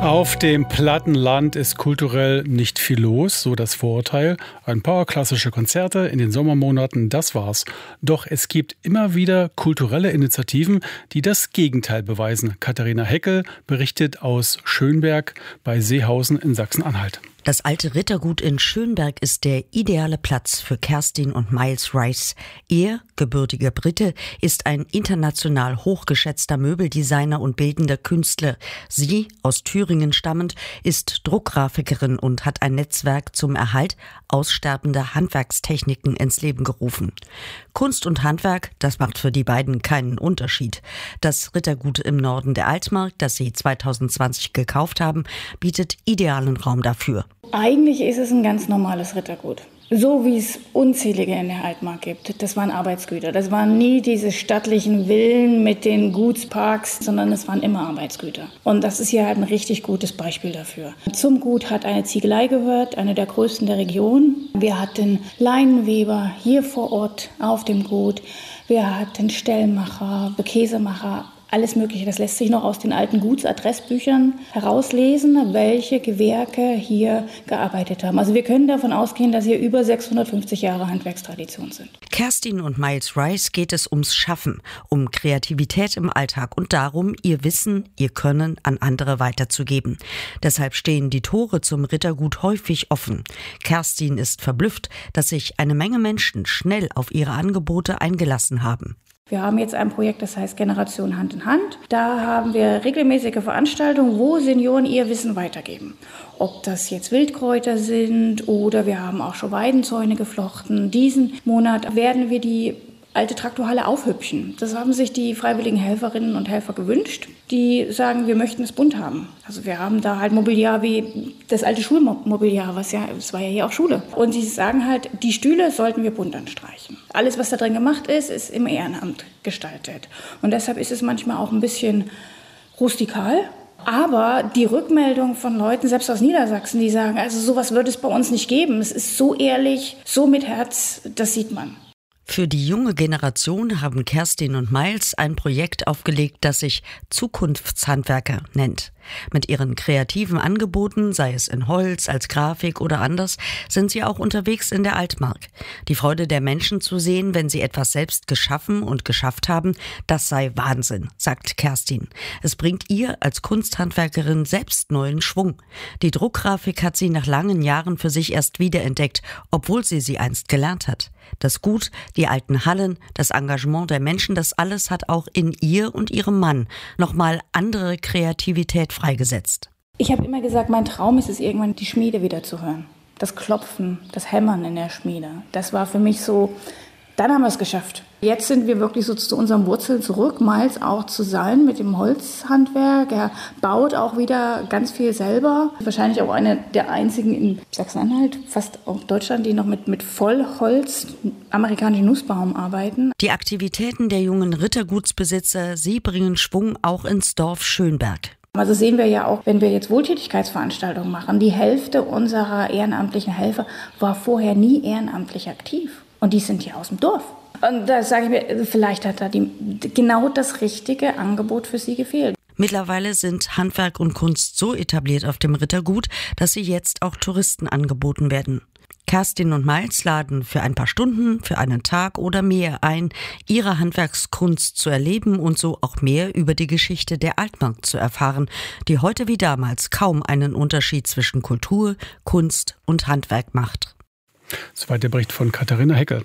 Auf dem platten Land ist kulturell nicht viel los, so das Vorurteil. Ein paar klassische Konzerte in den Sommermonaten, das war's. Doch es gibt immer wieder kulturelle Initiativen, die das Gegenteil beweisen. Katharina Heckel berichtet aus Schönberg bei Seehausen in Sachsen-Anhalt. Das alte Rittergut in Schönberg ist der ideale Platz für Kerstin und Miles Rice. Er, gebürtiger Brite, ist ein international hochgeschätzter Möbeldesigner und bildender Künstler. Sie, aus Thüringen stammend, ist Druckgrafikerin und hat ein Netzwerk zum Erhalt aussterbender Handwerkstechniken ins Leben gerufen. Kunst und Handwerk, das macht für die beiden keinen Unterschied. Das Rittergut im Norden der Altmark, das sie 2020 gekauft haben, bietet idealen Raum dafür. Eigentlich ist es ein ganz normales Rittergut. So wie es unzählige in der Altmark gibt. Das waren Arbeitsgüter. Das waren nie diese stattlichen Villen mit den Gutsparks, sondern es waren immer Arbeitsgüter. Und das ist hier halt ein richtig gutes Beispiel dafür. Zum Gut hat eine Ziegelei gehört, eine der größten der Region. Wir hatten Leinenweber hier vor Ort auf dem Gut. Wir hatten Stellmacher, Käsemacher. Alles Mögliche. Das lässt sich noch aus den alten Gutsadressbüchern herauslesen, welche Gewerke hier gearbeitet haben. Also wir können davon ausgehen, dass hier über 650 Jahre Handwerkstradition sind. Kerstin und Miles Rice geht es ums Schaffen, um Kreativität im Alltag und darum, ihr Wissen, ihr Können an andere weiterzugeben. Deshalb stehen die Tore zum Rittergut häufig offen. Kerstin ist verblüfft, dass sich eine Menge Menschen schnell auf ihre Angebote eingelassen haben. Wir haben jetzt ein Projekt, das heißt Generation Hand in Hand. Da haben wir regelmäßige Veranstaltungen, wo Senioren ihr Wissen weitergeben. Ob das jetzt Wildkräuter sind oder wir haben auch schon Weidenzäune geflochten. Diesen Monat werden wir die alte Traktorhalle aufhübschen. Das haben sich die freiwilligen Helferinnen und Helfer gewünscht. Die sagen, wir möchten es bunt haben. Also wir haben da halt Mobiliar wie das alte Schulmobiliar, es war ja hier auch Schule. Und sie sagen halt, die Stühle sollten wir bunt anstreichen. Alles, was da drin gemacht ist, ist im Ehrenamt gestaltet. Und deshalb ist es manchmal auch ein bisschen rustikal. Aber die Rückmeldung von Leuten, selbst aus Niedersachsen, die sagen, also sowas würde es bei uns nicht geben. Es ist so ehrlich, so mit Herz, das sieht man. Für die junge Generation haben Kerstin und Miles ein Projekt aufgelegt, das sich Zukunftshandwerker nennt. Mit ihren kreativen Angeboten, sei es in Holz, als Grafik oder anders, sind sie auch unterwegs in der Altmark. Die Freude der Menschen zu sehen, wenn sie etwas selbst geschaffen und geschafft haben, das sei Wahnsinn, sagt Kerstin. Es bringt ihr als Kunsthandwerkerin selbst neuen Schwung. Die Druckgrafik hat sie nach langen Jahren für sich erst wiederentdeckt, obwohl sie einst gelernt hat. Das Gut, die alten Hallen, das Engagement der Menschen, das alles hat auch in ihr und ihrem Mann nochmal andere Kreativität freigesetzt. Ich habe immer gesagt, mein Traum ist es, irgendwann die Schmiede wieder zu hören. Das Klopfen, das Hämmern in der Schmiede. Das war für mich so, dann haben wir es geschafft. Jetzt sind wir wirklich so zu unseren Wurzeln zurück, Miles auch zu sein mit dem Holzhandwerk. Er baut auch wieder ganz viel selber. Wahrscheinlich auch einer der einzigen in Sachsen-Anhalt, fast auch Deutschland, die noch mit Vollholz, amerikanischen Nussbaum arbeiten. Die Aktivitäten der jungen Rittergutsbesitzer, sie bringen Schwung auch ins Dorf Schönberg. Also sehen wir ja auch, wenn wir jetzt Wohltätigkeitsveranstaltungen machen, die Hälfte unserer ehrenamtlichen Helfer war vorher nie ehrenamtlich aktiv. Und die sind hier aus dem Dorf. Und da sage ich mir, vielleicht hat da genau das richtige Angebot für sie gefehlt. Mittlerweile sind Handwerk und Kunst so etabliert auf dem Rittergut, dass sie jetzt auch Touristen angeboten werden. Kerstin und Miles laden für ein paar Stunden, für einen Tag oder mehr ein, ihre Handwerkskunst zu erleben und so auch mehr über die Geschichte der Altmark zu erfahren, die heute wie damals kaum einen Unterschied zwischen Kultur, Kunst und Handwerk macht. Soweit der Bericht von Katharina Heckel.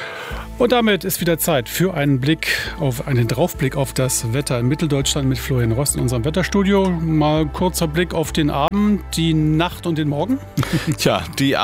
Und damit ist wieder Zeit für einen Draufblick auf das Wetter in Mitteldeutschland mit Florian Rost in unserem Wetterstudio. Mal kurzer Blick auf den Abend, die Nacht und den Morgen. Tja, die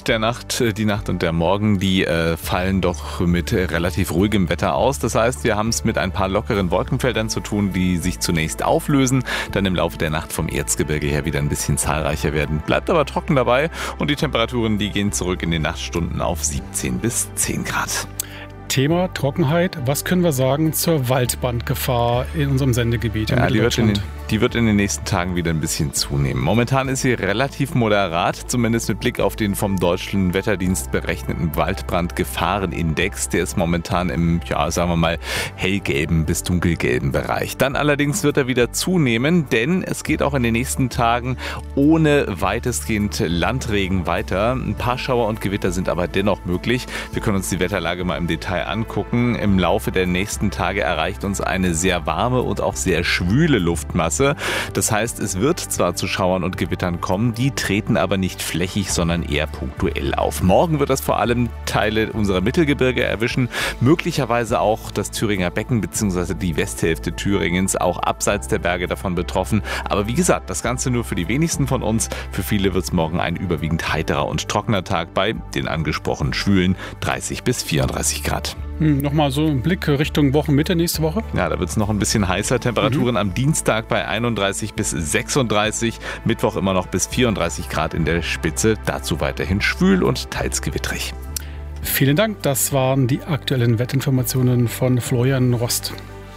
Nacht und der Morgen, die fallen doch mit relativ ruhigem Wetter aus. Das heißt, wir haben es mit ein paar lockeren Wolkenfeldern zu tun, die sich zunächst auflösen, dann im Laufe der Nacht vom Erzgebirge her wieder ein bisschen zahlreicher werden. Bleibt aber trocken dabei und die Temperaturen, die gehen zurück in den Nachtstunden auf 17 bis 10 Grad. Thema Trockenheit. Was können wir sagen zur Waldbrandgefahr in unserem Sendegebiet in Mitteldeutschland? Die wird in den nächsten Tagen wieder ein bisschen zunehmen. Momentan ist sie relativ moderat, zumindest mit Blick auf den vom Deutschen Wetterdienst berechneten Waldbrandgefahrenindex. Der ist momentan im, sagen wir mal, hellgelben bis dunkelgelben Bereich. Dann allerdings wird er wieder zunehmen, denn es geht auch in den nächsten Tagen ohne weitestgehend Landregen weiter. Ein paar Schauer und Gewitter sind aber dennoch möglich. Wir können uns die Wetterlage mal im Detail angucken. Im Laufe der nächsten Tage erreicht uns eine sehr warme und auch sehr schwüle Luftmasse. Das heißt, es wird zwar zu Schauern und Gewittern kommen, die treten aber nicht flächig, sondern eher punktuell auf. Morgen wird das vor allem Teile unserer Mittelgebirge erwischen, möglicherweise auch das Thüringer Becken bzw. die Westhälfte Thüringens, auch abseits der Berge davon betroffen. Aber wie gesagt, das Ganze nur für die wenigsten von uns. Für viele wird es morgen ein überwiegend heiterer und trockener Tag bei den angesprochenen schwülen 30 bis 34 Grad. Nochmal so ein Blick Richtung Wochenmitte nächste Woche. Ja, da wird es noch ein bisschen heißer. Temperaturen am Dienstag bei 31 bis 36, Mittwoch immer noch bis 34 Grad in der Spitze. Dazu weiterhin schwül und teils gewittrig. Vielen Dank, das waren die aktuellen Wettinformationen von Florian Rost.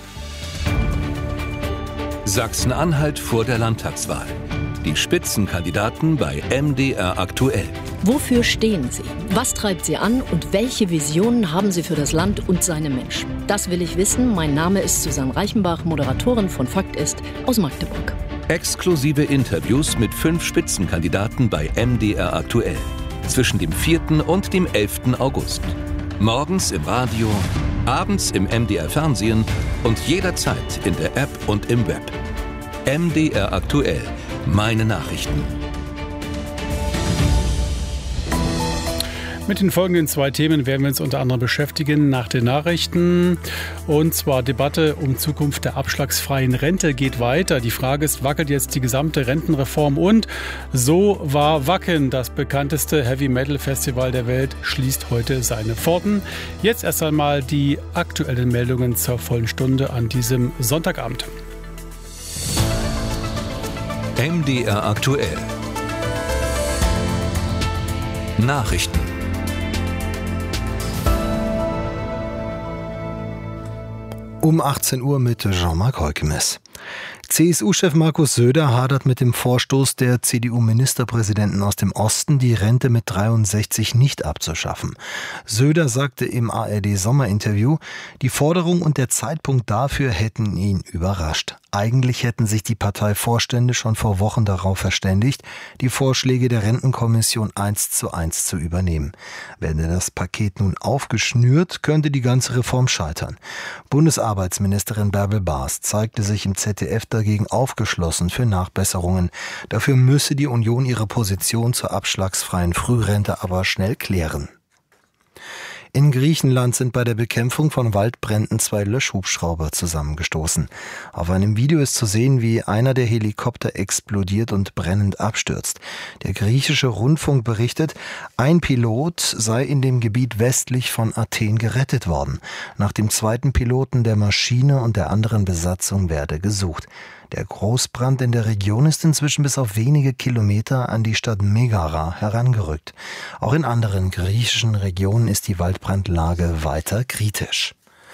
Sachsen-Anhalt vor der Landtagswahl. Die Spitzenkandidaten bei MDR aktuell. Wofür stehen Sie? Was treibt Sie an und welche Visionen haben Sie für das Land und seine Menschen? Das will ich wissen. Mein Name ist Susanne Reichenbach, Moderatorin von Fakt ist aus Magdeburg. Exklusive Interviews mit 5 Spitzenkandidaten bei MDR aktuell. Zwischen dem 4. und dem 11. August. Morgens im Radio, abends im MDR Fernsehen und jederzeit in der App und im Web. MDR aktuell. Meine Nachrichten. Mit den folgenden 2 Themen werden wir uns unter anderem beschäftigen nach den Nachrichten. Und zwar Debatte um Zukunft der abschlagsfreien Rente geht weiter. Die Frage ist, wackelt jetzt die gesamte Rentenreform? Und so war Wacken, das bekannteste Heavy-Metal-Festival der Welt, schließt heute seine Pforten. Jetzt erst einmal die aktuellen Meldungen zur vollen Stunde an diesem Sonntagabend. MDR aktuell. Nachrichten. Um 18 Uhr mit Jean-Marc Heukemes. CSU-Chef Markus Söder hadert mit dem Vorstoß der CDU-Ministerpräsidenten aus dem Osten, die Rente mit 63 nicht abzuschaffen. Söder sagte im ARD-Sommerinterview, die Forderung und der Zeitpunkt dafür hätten ihn überrascht. Eigentlich hätten sich die Parteivorstände schon vor Wochen darauf verständigt, die Vorschläge der Rentenkommission 1:1 zu übernehmen. Werde das Paket nun aufgeschnürt, könnte die ganze Reform scheitern. Bundesarbeitsministerin Bärbel Baas zeigte sich im ZDF dagegen aufgeschlossen für Nachbesserungen. Dafür müsse die Union ihre Position zur abschlagsfreien Frührente aber schnell klären. In Griechenland sind bei der Bekämpfung von Waldbränden 2 Löschhubschrauber zusammengestoßen. Auf einem Video ist zu sehen, wie einer der Helikopter explodiert und brennend abstürzt. Der griechische Rundfunk berichtet, ein Pilot sei in dem Gebiet westlich von Athen gerettet worden. Nach dem 2. Piloten der Maschine und der anderen Besatzung werde gesucht. Der Großbrand in der Region ist inzwischen bis auf wenige Kilometer an die Stadt Megara herangerückt. Auch in anderen griechischen Regionen ist die Waldbrandlage weiter kritisch.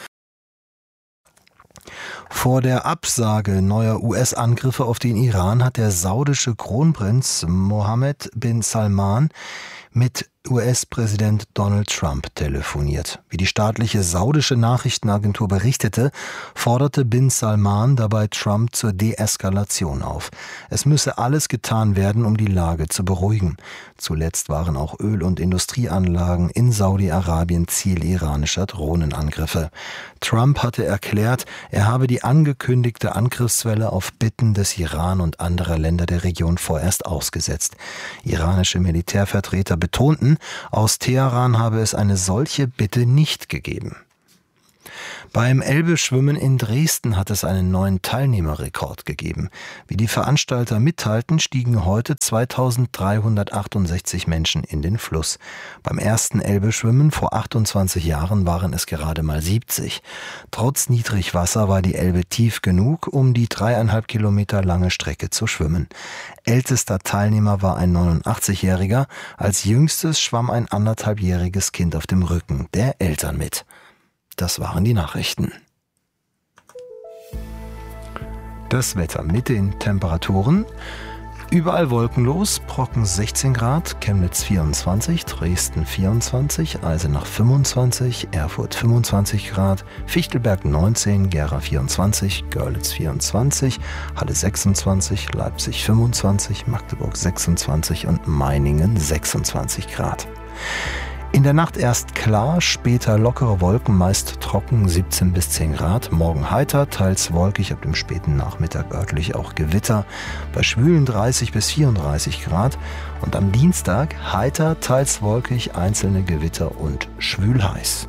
Vor der Absage neuer US-Angriffe auf den Iran hat der saudische Kronprinz Mohammed bin Salman mit US-Präsident Donald Trump telefoniert. Wie die staatliche saudische Nachrichtenagentur berichtete, forderte bin Salman dabei Trump zur Deeskalation auf. Es müsse alles getan werden, um die Lage zu beruhigen. Zuletzt waren auch Öl- und Industrieanlagen in Saudi-Arabien Ziel iranischer Drohnenangriffe. Trump hatte erklärt, er habe die angekündigte Angriffswelle auf Bitten des Iran und anderer Länder der Region vorerst ausgesetzt. Iranische Militärvertreter betonten, aus Teheran habe es eine solche Bitte nicht gegeben. Beim Elbe-Schwimmen in Dresden hat es einen neuen Teilnehmerrekord gegeben. Wie die Veranstalter mitteilten, stiegen heute 2368 Menschen in den Fluss. Beim ersten Elbe-Schwimmen vor 28 Jahren waren es gerade mal 70. Trotz Niedrigwasser war die Elbe tief genug, um die 3,5 Kilometer lange Strecke zu schwimmen. Ältester Teilnehmer war ein 89-Jähriger. Als jüngstes schwamm ein 1,5-jähriges Kind auf dem Rücken der Eltern mit. Das waren die Nachrichten. Das Wetter mit den Temperaturen. Überall wolkenlos, Brocken 16 Grad, Chemnitz 24, Dresden 24, Eisenach 25, Erfurt 25 Grad, Fichtelberg 19, Gera 24, Görlitz 24, Halle 26, Leipzig 25, Magdeburg 26 und Meiningen 26 Grad. In der Nacht erst klar, später lockere Wolken, meist trocken, 17 bis 10 Grad. Morgen heiter, teils wolkig, ab dem späten Nachmittag örtlich auch Gewitter. Bei schwülen 30 bis 34 Grad. Und am Dienstag heiter, teils wolkig, einzelne Gewitter und schwülheiß.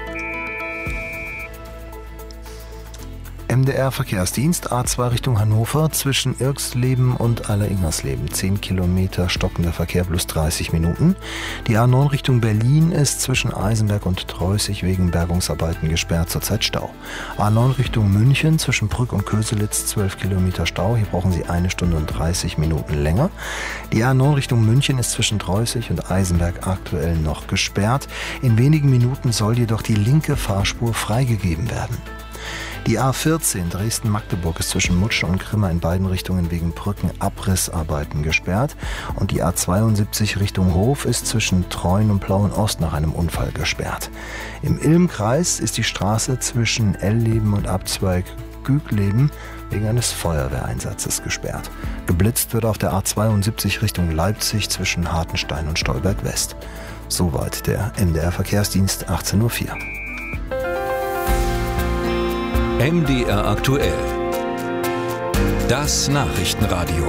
MDR-Verkehrsdienst A2 Richtung Hannover zwischen Irxleben und Aller-Ingersleben. 10 Kilometer stockender Verkehr plus 30 Minuten. Die A9 Richtung Berlin ist zwischen Eisenberg und Treußig wegen Bergungsarbeiten gesperrt, zurzeit Stau. A9 Richtung München zwischen Brück und Köselitz 12 Kilometer Stau. Hier brauchen Sie 1 Stunde und 30 Minuten länger. Die A9 Richtung München ist zwischen Treußig und Eisenberg aktuell noch gesperrt. In wenigen Minuten soll jedoch die linke Fahrspur freigegeben werden. Die A14 Dresden-Magdeburg ist zwischen Mutsche und Grimma in beiden Richtungen wegen Brückenabrissarbeiten gesperrt. Und die A72 Richtung Hof ist zwischen Treuen und Plauen-Ost nach einem Unfall gesperrt. Im Ilmkreis ist die Straße zwischen Elleben und Abzweig Gügleben wegen eines Feuerwehreinsatzes gesperrt. Geblitzt wird auf der A72 Richtung Leipzig zwischen Hartenstein und Stolberg-West. Soweit der MDR-Verkehrsdienst, 18:04 Uhr. MDR aktuell. Das Nachrichtenradio.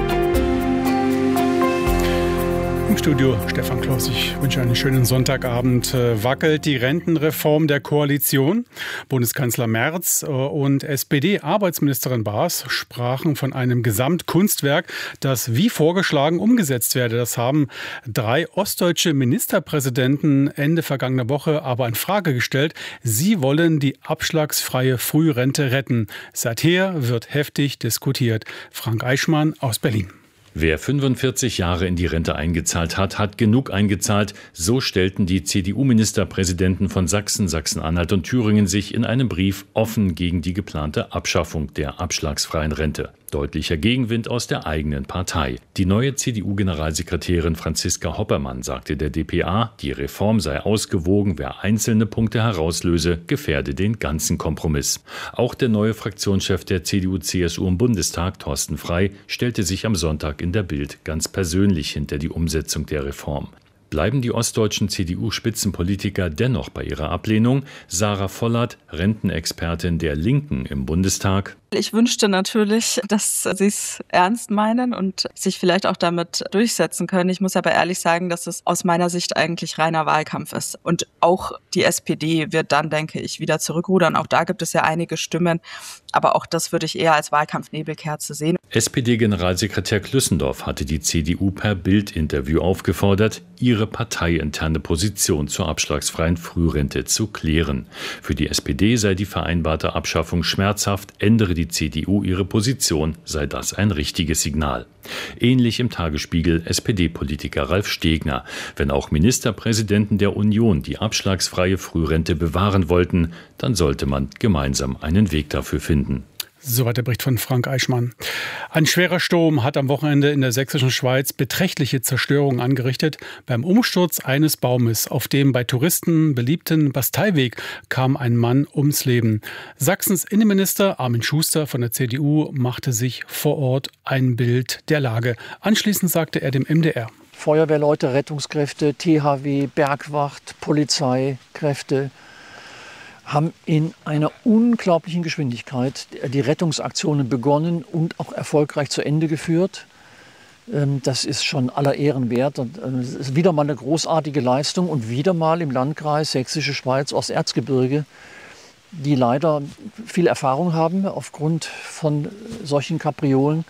Im Studio Stefan Kloss. Ich wünsche einen schönen Sonntagabend. Wackelt die Rentenreform der Koalition? Bundeskanzler Merz und SPD-Arbeitsministerin Baas sprachen von einem Gesamtkunstwerk, das wie vorgeschlagen umgesetzt werde. Das haben 3 ostdeutsche Ministerpräsidenten Ende vergangener Woche aber in Frage gestellt. Sie wollen die abschlagsfreie Frührente retten. Seither wird heftig diskutiert. Frank Eichmann aus Berlin. Wer 45 Jahre in die Rente eingezahlt hat, hat genug eingezahlt. So stellten die CDU-Ministerpräsidenten von Sachsen, Sachsen-Anhalt und Thüringen sich in einem Brief offen gegen die geplante Abschaffung der abschlagsfreien Rente. Deutlicher Gegenwind aus der eigenen Partei. Die neue CDU-Generalsekretärin Franziska Hoppermann sagte der dpa, die Reform sei ausgewogen, wer einzelne Punkte herauslöse, gefährde den ganzen Kompromiss. Auch der neue Fraktionschef der CDU-CSU im Bundestag, Thorsten Frey, stellte sich am Sonntag in der Bild ganz persönlich hinter die Umsetzung der Reform. Bleiben die ostdeutschen CDU-Spitzenpolitiker dennoch bei ihrer Ablehnung? Sarah Vollert, Rentenexpertin der Linken im Bundestag. Ich wünschte natürlich, dass sie es ernst meinen und sich vielleicht auch damit durchsetzen können. Ich muss aber ehrlich sagen, dass es aus meiner Sicht eigentlich reiner Wahlkampf ist. Und auch die SPD wird dann, denke ich, wieder zurückrudern. Auch da gibt es ja einige Stimmen. Aber auch das würde ich eher als Wahlkampfnebelkerze sehen. SPD-Generalsekretär Klüssendorf hatte die CDU per Bild-Interview aufgefordert, ihre parteiinterne Position zur abschlagsfreien Frührente zu klären. Für die SPD sei die vereinbarte Abschaffung schmerzhaft, ändere die CDU ihre Position, sei das ein richtiges Signal. Ähnlich im Tagesspiegel SPD-Politiker Ralf Stegner. Wenn auch Ministerpräsidenten der Union die abschlagsfreie Frührente bewahren wollten, dann sollte man gemeinsam einen Weg dafür finden. Soweit der Bericht von Frank Eichmann. Ein schwerer Sturm hat am Wochenende in der sächsischen Schweiz beträchtliche Zerstörungen angerichtet. Beim Umsturz eines Baumes auf dem bei Touristen beliebten Basteiweg kam ein Mann ums Leben. Sachsens Innenminister Armin Schuster von der CDU machte sich vor Ort ein Bild der Lage. Anschließend sagte er dem MDR: Feuerwehrleute, Rettungskräfte, THW, Bergwacht, Polizeikräfte haben in einer unglaublichen Geschwindigkeit die Rettungsaktionen begonnen und auch erfolgreich zu Ende geführt. Das ist schon aller Ehren wert. Es ist wieder mal eine großartige Leistung und wieder mal im Landkreis Sächsische Schweiz, Osterzgebirge, die leider viel Erfahrung haben aufgrund von solchen Kapriolen.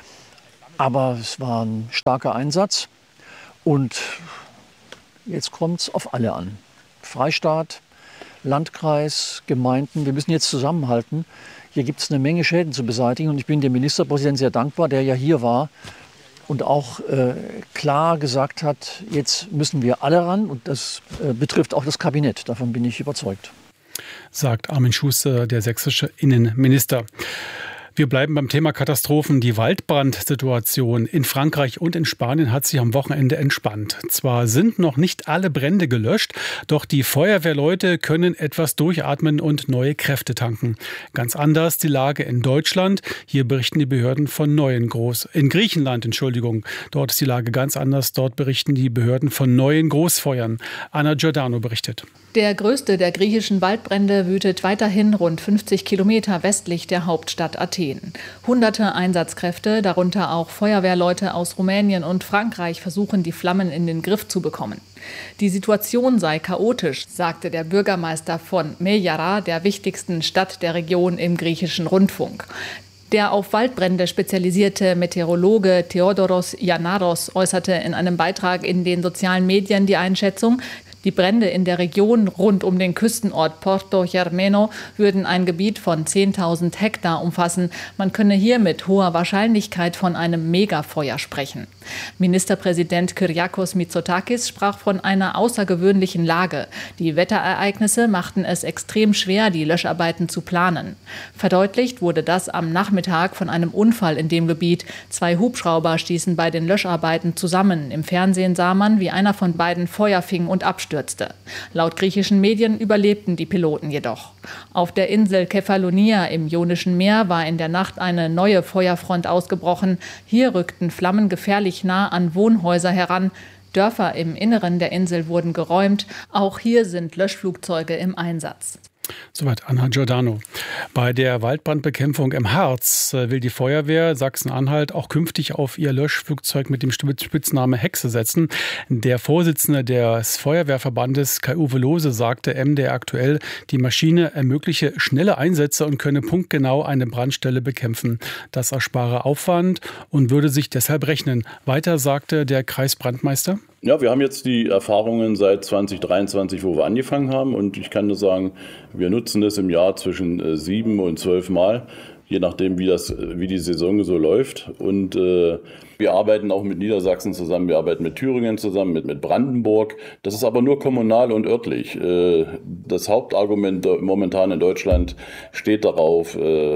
Aber es war ein starker Einsatz und jetzt kommt es auf alle an. Freistaat, Landkreis, Gemeinden, wir müssen jetzt zusammenhalten. Hier gibt es eine Menge Schäden zu beseitigen und ich bin dem Ministerpräsidenten sehr dankbar, der ja hier war und auch klar gesagt hat, jetzt müssen wir alle ran und das betrifft auch das Kabinett, davon bin ich überzeugt. Sagt Armin Schuster, der sächsische Innenminister. Wir bleiben beim Thema Katastrophen. Die Waldbrandsituation in Frankreich und in Spanien hat sich am Wochenende entspannt. Zwar sind noch nicht alle Brände gelöscht, doch die Feuerwehrleute können etwas durchatmen und neue Kräfte tanken. Ganz anders die Lage in Deutschland. Hier berichten die Behörden von in Griechenland, Dort ist die Lage ganz anders. Dort berichten die Behörden von neuen Großfeuern. Anna Giordano berichtet. Der größte der griechischen Waldbrände wütet weiterhin rund 50 Kilometer westlich der Hauptstadt Athen. Hunderte Einsatzkräfte, darunter auch Feuerwehrleute aus Rumänien und Frankreich, versuchen, die Flammen in den Griff zu bekommen. Die Situation sei chaotisch, sagte der Bürgermeister von Meyara, der wichtigsten Stadt der Region, im griechischen Rundfunk. Der auf Waldbrände spezialisierte Meteorologe Theodoros Yanaros äußerte in einem Beitrag in den sozialen Medien die Einschätzung, die Brände in der Region rund um den Küstenort Porto Germeno würden ein Gebiet von 10.000 Hektar umfassen. Man könne hier mit hoher Wahrscheinlichkeit von einem Megafeuer sprechen. Ministerpräsident Kyriakos Mitsotakis sprach von einer außergewöhnlichen Lage. Die Wetterereignisse machten es extrem schwer, die Löscharbeiten zu planen. Verdeutlicht wurde das am Nachmittag von einem Unfall in dem Gebiet. 2 Hubschrauber stießen bei den Löscharbeiten zusammen. Im Fernsehen sah man, wie einer von beiden Feuer fing und abstürzte. Laut griechischen Medien überlebten die Piloten jedoch. Auf der Insel Kefalonia im Ionischen Meer war in der Nacht eine neue Feuerfront ausgebrochen. Hier rückten Flammen gefährlich nah an Wohnhäuser heran. Dörfer im Inneren der Insel wurden geräumt. Auch hier sind Löschflugzeuge im Einsatz. Soweit Anna Giordano. Bei der Waldbrandbekämpfung im Harz will die Feuerwehr Sachsen-Anhalt auch künftig auf ihr Löschflugzeug mit dem Spitznamen Hexe setzen. Der Vorsitzende des Feuerwehrverbandes Kai-Uwe Lohse sagte MDR aktuell, die Maschine ermögliche schnelle Einsätze und könne punktgenau eine Brandstelle bekämpfen. Das erspare Aufwand und würde sich deshalb rechnen. Weiter sagte der Kreisbrandmeister. Ja, wir haben jetzt die Erfahrungen seit 2023, wo wir angefangen haben, und ich kann nur sagen, wir nutzen es im Jahr zwischen 7 und 12 Mal, je nachdem wie die Saison so läuft. Und wir arbeiten auch mit Niedersachsen zusammen, wir arbeiten mit Thüringen zusammen, mit Brandenburg. Das ist aber nur kommunal und örtlich. Das Hauptargument momentan in Deutschland steht darauf,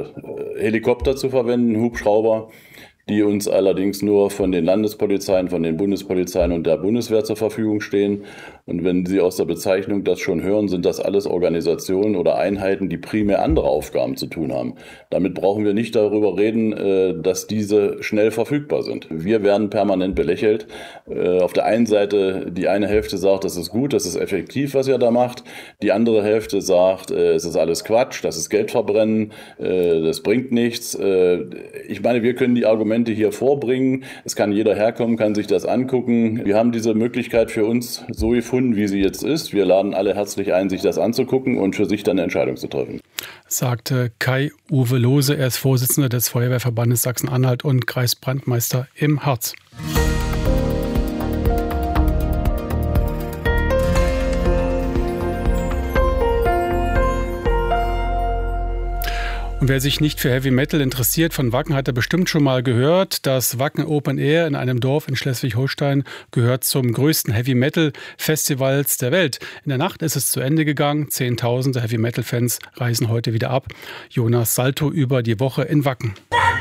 Helikopter zu verwenden, Hubschrauber, die uns allerdings nur von den Landespolizeien, von den Bundespolizeien und der Bundeswehr zur Verfügung stehen. Und wenn Sie aus der Bezeichnung das schon hören, sind das alles Organisationen oder Einheiten, die primär andere Aufgaben zu tun haben. Damit brauchen wir nicht darüber reden, dass diese schnell verfügbar sind. Wir werden permanent belächelt. Auf der einen Seite, die eine Hälfte sagt, das ist gut, das ist effektiv, was ihr da macht. Die andere Hälfte sagt, es ist alles Quatsch, das ist Geldverbrennen, das bringt nichts. Ich meine, wir können die Argumente hier vorbringen. Es kann jeder herkommen, kann sich das angucken. Wir haben diese Möglichkeit für uns so gefunden, wie sie jetzt ist. Wir laden alle herzlich ein, sich das anzugucken und für sich dann eine Entscheidung zu treffen. Sagte Kai-Uwe Lohse, er ist Vorsitzender des Feuerwehrverbandes Sachsen-Anhalt und Kreisbrandmeister im Harz. Und wer sich nicht für Heavy Metal interessiert, von Wacken hat er bestimmt schon mal gehört. Das Wacken Open Air in einem Dorf in Schleswig-Holstein gehört zum größten Heavy Metal Festivals der Welt. In der Nacht ist es zu Ende gegangen. Zehntausende Heavy Metal Fans reisen heute wieder ab. Jonas Salto über die Woche in Wacken.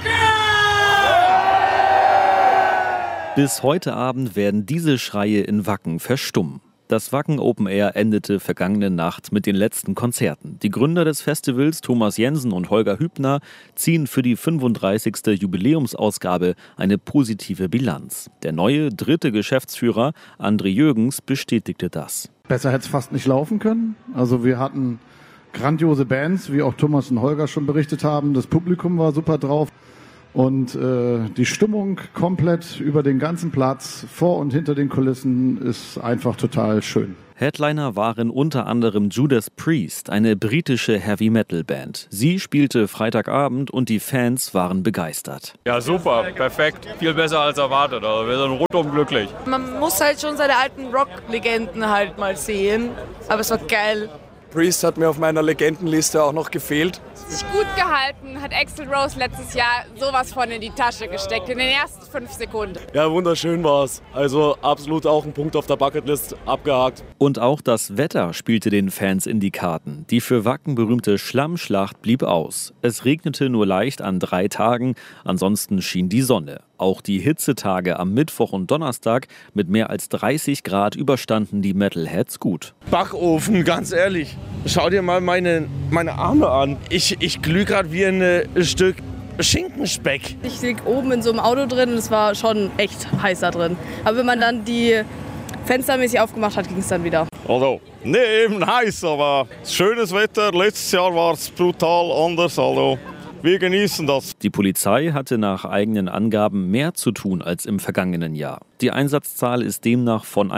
Bis heute Abend werden diese Schreie in Wacken verstummen. Das Wacken Open Air endete vergangene Nacht mit den letzten Konzerten. Die Gründer des Festivals, Thomas Jensen und Holger Hübner, ziehen für die 35. Jubiläumsausgabe eine positive Bilanz. Der neue 3. Geschäftsführer, André Jürgens, bestätigte das. Besser hätte es fast nicht laufen können. Also wir hatten grandiose Bands, wie auch Thomas und Holger schon berichtet haben. Das Publikum war super drauf. Und die Stimmung komplett über den ganzen Platz, vor und hinter den Kulissen, ist einfach total schön. Headliner waren unter anderem Judas Priest, eine britische Heavy-Metal-Band. Sie spielte Freitagabend und die Fans waren begeistert. Ja, super, perfekt. Viel besser als erwartet. Also wir sind rundum glücklich. Man muss halt schon seine alten Rock-Legenden halt mal sehen. Aber es war geil. Priest hat mir auf meiner Legendenliste auch noch gefehlt. sich gut gehalten, hat Axl Rose letztes Jahr sowas von in die Tasche gesteckt, in den ersten 5 Sekunden. Ja, wunderschön war es. Also absolut auch ein Punkt auf der Bucketlist abgehakt. Und auch das Wetter spielte den Fans in die Karten. Die für Wacken berühmte Schlammschlacht blieb aus. Es regnete nur leicht an 3 Tagen, ansonsten schien die Sonne. Auch die Hitzetage am Mittwoch und Donnerstag mit mehr als 30 Grad überstanden die Metalheads gut. Backofen, ganz ehrlich. Schau dir mal meine Arme an. Ich glühe gerade wie ein Stück Schinkenspeck. Ich lieg oben in so einem Auto drin und es war schon echt heiß da drin. Aber wenn man dann die Fenster mäßig aufgemacht hat, ging es dann wieder. Also, nicht eben heiß, aber schönes Wetter. Letztes Jahr war es brutal anders. Also, wir genießen das. Die Polizei hatte nach eigenen Angaben mehr zu tun als im vergangenen Jahr. Die Einsatzzahl ist demnach von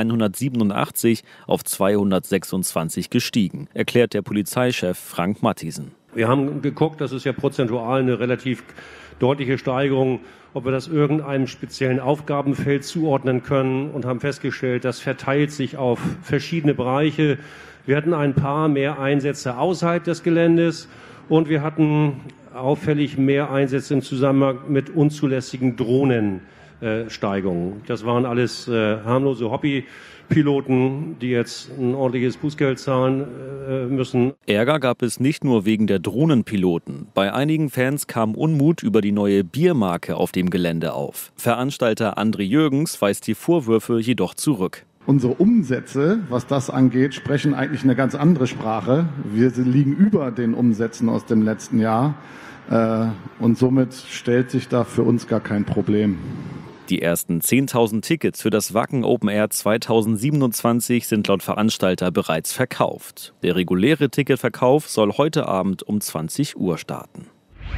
187 auf 226 gestiegen, erklärt der Polizeichef Frank Mathiesen. Wir haben geguckt, das ist ja prozentual eine relativ deutliche Steigerung, ob wir das irgendeinem speziellen Aufgabenfeld zuordnen können und haben festgestellt, das verteilt sich auf verschiedene Bereiche. Wir hatten ein paar mehr Einsätze außerhalb des Geländes und wir hatten auffällig mehr Einsätze im Zusammenhang mit unzulässigen Drohnensteigungen. Das waren alles harmlose Hobbypiloten, die jetzt ein ordentliches Bußgeld zahlen müssen. Ärger gab es nicht nur wegen der Drohnenpiloten. Bei einigen Fans kam Unmut über die neue Biermarke auf dem Gelände auf. Veranstalter André Jürgens weist die Vorwürfe jedoch zurück. Unsere Umsätze, was das angeht, sprechen eigentlich eine ganz andere Sprache. Wir liegen über den Umsätzen aus dem letzten Jahr und somit stellt sich da für uns gar kein Problem. Die ersten 10.000 Tickets für das Wacken Open Air 2027 sind laut Veranstalter bereits verkauft. Der reguläre Ticketverkauf soll heute Abend um 20 Uhr starten.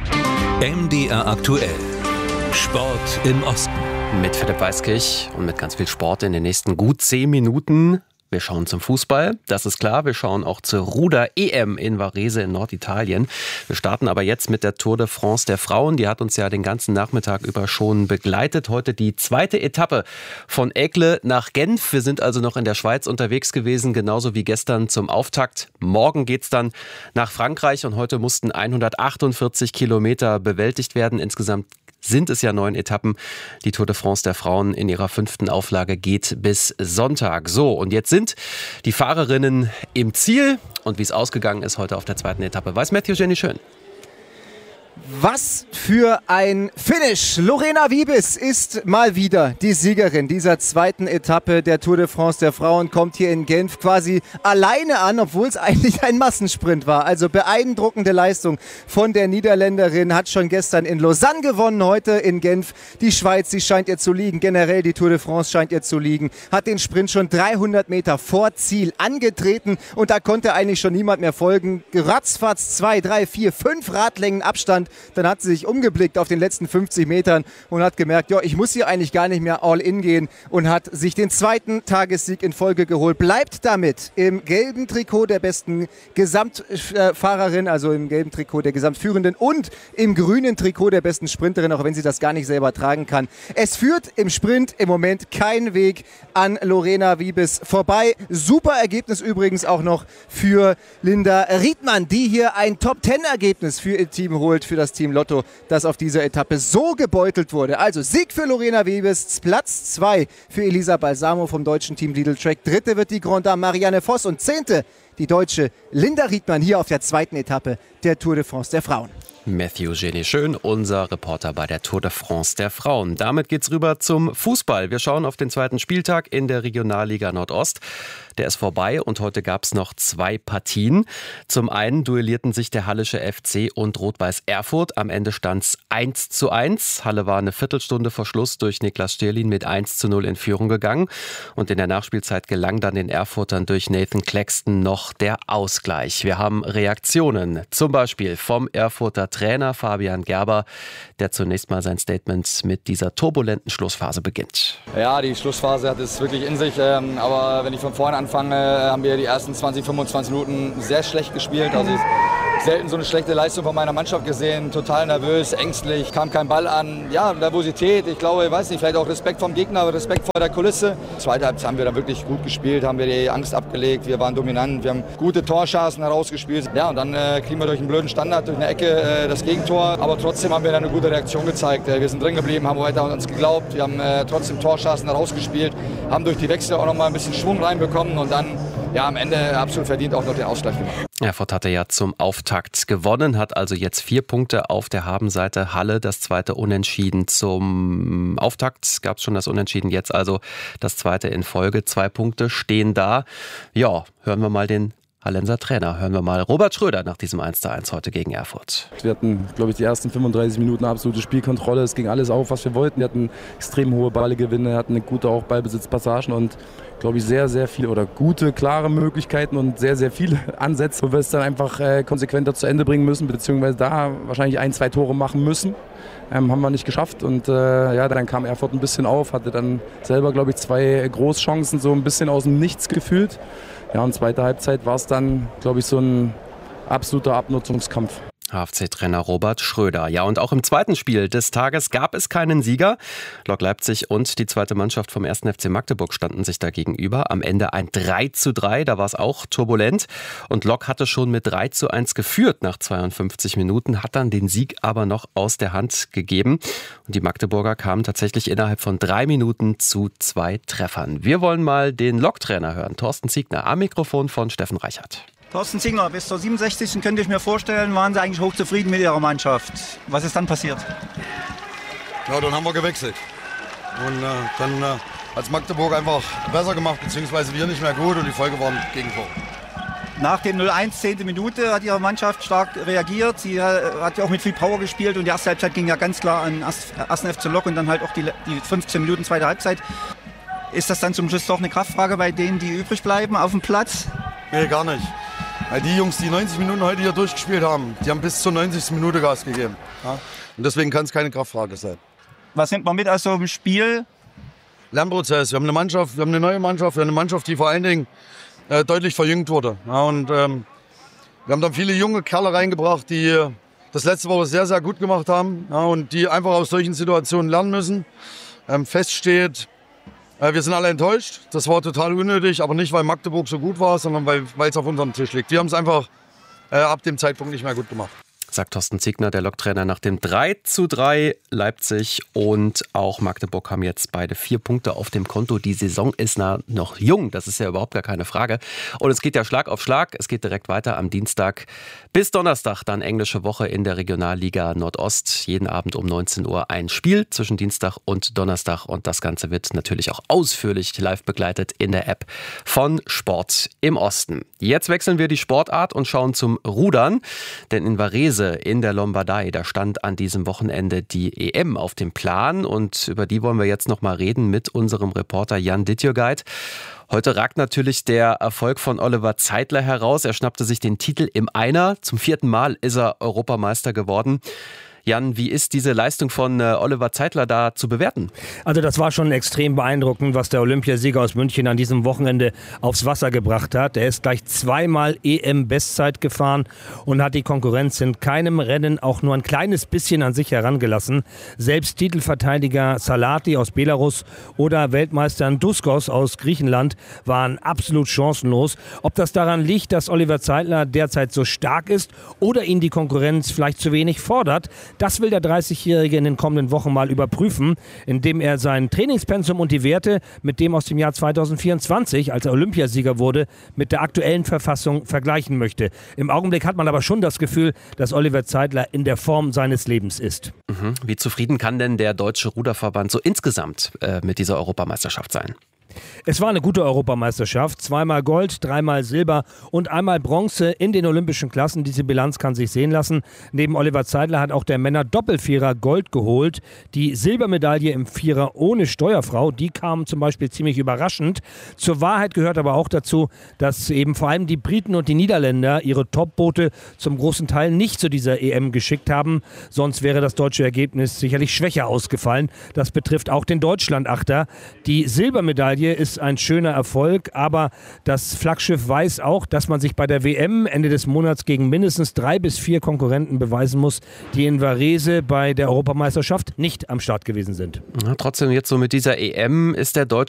MDR aktuell. Sport im Osten. Mit Philipp Weiskirch und mit ganz viel Sport in den nächsten gut 10 Minuten. Wir schauen zum Fußball, das ist klar. Wir schauen auch zur Ruder-EM in Varese in Norditalien. Wir starten aber jetzt mit der Tour de France der Frauen. Die hat uns ja den ganzen Nachmittag über schon begleitet. Heute die 2. Etappe von Aigle nach Genf. Wir sind also noch in der Schweiz unterwegs gewesen, genauso wie gestern zum Auftakt. Morgen geht's dann nach Frankreich und heute mussten 148 Kilometer bewältigt werden. Insgesamt sind es ja 9 Etappen. Die Tour de France der Frauen in ihrer 5. Auflage geht bis Sonntag. So, und jetzt sind die Fahrerinnen im Ziel. Und wie es ausgegangen ist heute auf der 2. Etappe, weiß Matthew Jenny Schön. Was für ein Finish! Lorena Wiebes ist mal wieder die Siegerin dieser 2. Etappe der Tour de France der Frauen, kommt hier in Genf quasi alleine an, obwohl es eigentlich ein Massensprint war. Also beeindruckende Leistung von der Niederländerin, hat schon gestern in Lausanne gewonnen, heute in Genf. Die Schweiz, die scheint ihr zu liegen, generell die Tour de France scheint ihr zu liegen, hat den Sprint schon 300 Meter vor Ziel angetreten und da konnte eigentlich schon niemand mehr folgen. Ratzfatz 2, 3, 4, 5 Radlängen Abstand. Dann hat sie sich umgeblickt auf den letzten 50 Metern und hat gemerkt, ja, ich muss hier eigentlich gar nicht mehr all in gehen und hat sich den 2. Tagessieg in Folge geholt. Bleibt damit im gelben Trikot der besten Gesamtfahrerin, also im gelben Trikot der Gesamtführenden und im grünen Trikot der besten Sprinterin, auch wenn sie das gar nicht selber tragen kann. Es führt im Sprint im Moment kein Weg an Lorena Wiebes vorbei. Super Ergebnis übrigens auch noch für Linda Riedmann, die hier ein Top-10-Ergebnis für ihr Team holt, für das Team Lotto, das auf dieser Etappe so gebeutelt wurde. Also Sieg für Lorena Wiebes, Platz 2 für Elisa Balsamo vom deutschen Team Lidl Trek. 3. wird die Grand Dame Marianne Voss und 10. die deutsche Linda Riedmann hier auf der 2. Etappe der Tour de France der Frauen. Matthew Jenny Schön, unser Reporter bei der Tour de France der Frauen. Damit geht's rüber zum Fußball. Wir schauen auf den 2. Spieltag in der Regionalliga Nordost. Der ist vorbei und heute gab es noch 2 Partien. Zum einen duellierten sich der Hallische FC und Rot-Weiß Erfurt. Am Ende stand es 1:1. Halle war eine Viertelstunde vor Schluss durch Niklas Sterlin mit 1:0 in Führung gegangen. Und in der Nachspielzeit gelang dann den Erfurtern durch Nathan Claxton noch der Ausgleich. Wir haben Reaktionen, zum Beispiel vom Erfurter Trainer Fabian Gerber, der zunächst mal sein Statement mit dieser turbulenten Schlussphase beginnt. Ja, die Schlussphase hat es wirklich in sich, aber wenn ich von vorne anfange, haben wir die ersten 20, 25 Minuten sehr schlecht gespielt. Also selten so eine schlechte Leistung von meiner Mannschaft gesehen. Total nervös, ängstlich, kam kein Ball an. Ja, Nervosität, ich glaube, ich weiß nicht, vielleicht auch Respekt vom Gegner, aber Respekt vor der Kulisse. Zweite Halbzeit haben wir dann wirklich gut gespielt, haben wir die Angst abgelegt, wir waren dominant, wir haben gute Torchancen herausgespielt. Ja, und dann kriegen wir durch einen blöden Standard, durch eine Ecke das Gegentor. Aber trotzdem haben wir dann eine gute Reaktion gezeigt. Wir sind drin geblieben, haben weiter an uns geglaubt. Wir haben trotzdem Torchancen herausgespielt, haben durch die Wechsel auch noch mal ein bisschen Schwung reinbekommen und dann am Ende absolut verdient auch noch den Ausgleich gemacht. Erfurt hatte ja zum Auftakt gewonnen, hat also jetzt 4 Punkte auf der Habenseite. Halle das zweite Unentschieden. Zum Auftakt gab es schon das Unentschieden, jetzt also das zweite in Folge. 2 Punkte stehen da. Ja, hören wir mal den Hallenser Trainer. Hören wir mal Robert Schröder nach diesem 1:1 heute gegen Erfurt. Wir hatten, glaube ich, die ersten 35 Minuten absolute Spielkontrolle. Es ging alles auf, was wir wollten. Wir hatten extrem hohe Ballgewinne, hatten eine gute auch Ballbesitzpassagen und, glaube ich, sehr, sehr viele oder gute, klare Möglichkeiten und sehr, sehr viele Ansätze, wo wir es dann einfach konsequenter zu Ende bringen müssen, beziehungsweise da wahrscheinlich 1-2 Tore machen müssen. Haben wir nicht geschafft und dann kam Erfurt ein bisschen auf, hatte dann selber, glaube ich, 2 Großchancen so ein bisschen aus dem Nichts gefühlt. Ja, und zweite Halbzeit war es dann, glaube ich, so ein absoluter Abnutzungskampf. HFC-Trainer Robert Schröder. Ja, und auch im zweiten Spiel des Tages gab es keinen Sieger. Lok Leipzig und die zweite Mannschaft vom 1. FC Magdeburg standen sich da gegenüber. Am Ende ein 3:3, da war es auch turbulent. Und Lok hatte schon mit 3:1 geführt nach 52 Minuten, hat dann den Sieg aber noch aus der Hand gegeben. Und die Magdeburger kamen tatsächlich innerhalb von 3 Minuten zu 2 Treffern. Wir wollen mal den Lok-Trainer hören, Thorsten Ziegner, am Mikrofon von Steffen Reichert. Thorsten Ziegner, bis zur 67. könnte ich mir vorstellen, waren Sie eigentlich hochzufrieden mit Ihrer Mannschaft. Was ist dann passiert? Ja, dann haben wir gewechselt. Und dann hat Magdeburg einfach besser gemacht, beziehungsweise wir nicht mehr gut und die Folge war ein Gegentor. Nach dem 0:1, 10. Minute, hat Ihre Mannschaft stark reagiert. Sie hat ja auch mit viel Power gespielt und die erste Halbzeit ging ja ganz klar an 1. FC Lok und dann halt auch die 15 Minuten zweite Halbzeit. Ist das dann zum Schluss doch eine Kraftfrage bei denen, die übrig bleiben auf dem Platz? Nee, gar nicht. Weil die Jungs, die 90 Minuten heute hier durchgespielt haben, die haben bis zur 90. Minute Gas gegeben. Ja? Und deswegen kann es keine Kraftfrage sein. Was nimmt man mit aus so einem Spiel? Lernprozess. Wir haben eine Mannschaft, wir haben eine neue Mannschaft, wir haben eine Mannschaft, die vor allen Dingen deutlich verjüngt wurde. Ja, und wir haben dann viele junge Kerle reingebracht, die das letzte Woche sehr, sehr gut gemacht haben, ja, und die einfach aus solchen Situationen lernen müssen. Feststeht, wir sind alle enttäuscht. Das war total unnötig, aber nicht, weil Magdeburg so gut war, sondern weil es auf unserem Tisch liegt. Wir haben es einfach ab dem Zeitpunkt nicht mehr gut gemacht. Sagt Thorsten Ziegner, der Lok-Trainer, nach dem 3:3. Leipzig und auch Magdeburg haben jetzt beide 4 Punkte auf dem Konto. Die Saison ist noch jung, das ist ja überhaupt gar keine Frage. Und es geht ja Schlag auf Schlag. Es geht direkt weiter am Dienstag bis Donnerstag. Dann englische Woche in der Regionalliga Nordost. Jeden Abend um 19 Uhr ein Spiel zwischen Dienstag und Donnerstag. Und das Ganze wird natürlich auch ausführlich live begleitet in der App von Sport im Osten. Jetzt wechseln wir die Sportart und schauen zum Rudern. Denn in Varese in der Lombardei, da stand an diesem Wochenende die EM auf dem Plan und über die wollen wir jetzt noch mal reden mit unserem Reporter Jan Dittjögeit. Heute ragt natürlich der Erfolg von Oliver Zeitler heraus. Er schnappte sich den Titel im Einer. Zum 4. Mal ist er Europameister geworden. Jan, wie ist diese Leistung von Oliver Zeitler da zu bewerten? Also das war schon extrem beeindruckend, was der Olympiasieger aus München an diesem Wochenende aufs Wasser gebracht hat. Er ist gleich 2-mal EM-Bestzeit gefahren und hat die Konkurrenz in keinem Rennen auch nur ein kleines bisschen an sich herangelassen. Selbst Titelverteidiger Salati aus Belarus oder Weltmeister Duskos aus Griechenland waren absolut chancenlos. Ob das daran liegt, dass Oliver Zeitler derzeit so stark ist oder ihn die Konkurrenz vielleicht zu wenig fordert, das will der 30-Jährige in den kommenden Wochen mal überprüfen, indem er sein Trainingspensum und die Werte mit dem aus dem Jahr 2024, als er Olympiasieger wurde, mit der aktuellen Verfassung vergleichen möchte. Im Augenblick hat man aber schon das Gefühl, dass Oliver Zeitler in der Form seines Lebens ist. Wie zufrieden kann denn der Deutsche Ruderverband so insgesamt mit dieser Europameisterschaft sein? Es war eine gute Europameisterschaft. 2-mal Gold, 3-mal Silber und einmal Bronze in den olympischen Klassen. Diese Bilanz kann sich sehen lassen. Neben Oliver Zeitler hat auch der Männer-Doppelvierer Gold geholt. Die Silbermedaille im Vierer ohne Steuerfrau, die kam zum Beispiel ziemlich überraschend. Zur Wahrheit gehört aber auch dazu, dass eben vor allem die Briten und die Niederländer ihre Topboote zum großen Teil nicht zu dieser EM geschickt haben. Sonst wäre das deutsche Ergebnis sicherlich schwächer ausgefallen. Das betrifft auch den Deutschlandachter. Die Silbermedaille Medaille ist ein schöner Erfolg, aber das Flaggschiff weiß auch, dass man sich bei der WM Ende des Monats gegen mindestens 3 bis 4 Konkurrenten beweisen muss, die in Varese bei der Europameisterschaft nicht am Start gewesen sind. Ja, trotzdem jetzt so mit dieser EM ist der deutsche